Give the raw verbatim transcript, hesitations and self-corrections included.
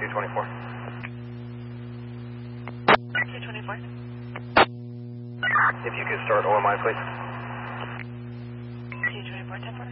Q twenty-four. Q twenty-four. If you could start O M I, please. Q twenty-four, ten four.